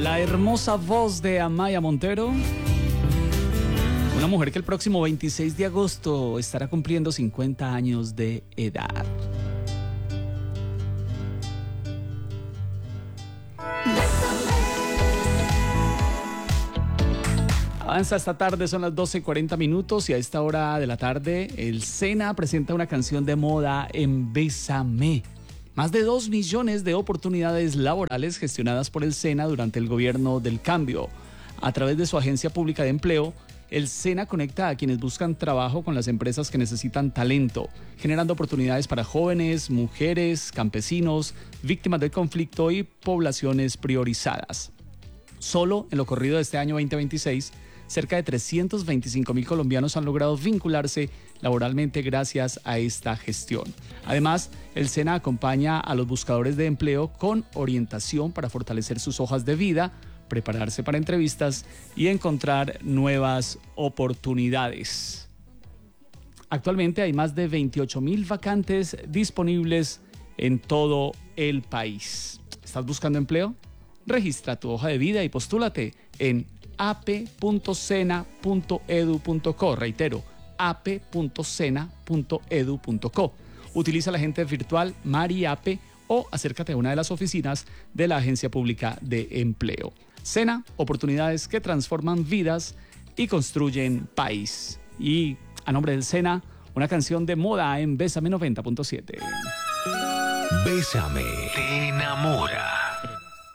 La hermosa voz de Amaya Montero, una mujer que el próximo 26 de agosto estará cumpliendo 50 años de edad. Avanza esta tarde, son las 12:40 y a esta hora de la tarde el SENA presenta una canción de moda en Bésame. Más de 2 millones de oportunidades laborales gestionadas por el SENA durante el gobierno del cambio. A través de su agencia pública de empleo, el SENA conecta a quienes buscan trabajo con las empresas que necesitan talento, generando oportunidades para jóvenes, mujeres, campesinos, víctimas del conflicto y poblaciones priorizadas. Solo en lo corrido de este año 2026, cerca de 325,000 colombianos han logrado vincularse laboralmente gracias a esta gestión. Además, el SENA acompaña a los buscadores de empleo con orientación para fortalecer sus hojas de vida, prepararse para entrevistas y encontrar nuevas oportunidades. Actualmente hay más de 28,000 vacantes disponibles en todo el país. ¿Estás buscando empleo? Registra tu hoja de vida y postúlate en ap.sena.edu.co. Reitero, ap.sena.edu.co. Utiliza la agente virtual MariApe o acércate a una de las oficinas de la Agencia Pública de Empleo. SENA, oportunidades que transforman vidas y construyen país. Y a nombre del SENA, una canción de moda en Bésame 90.7. Bésame, te enamora.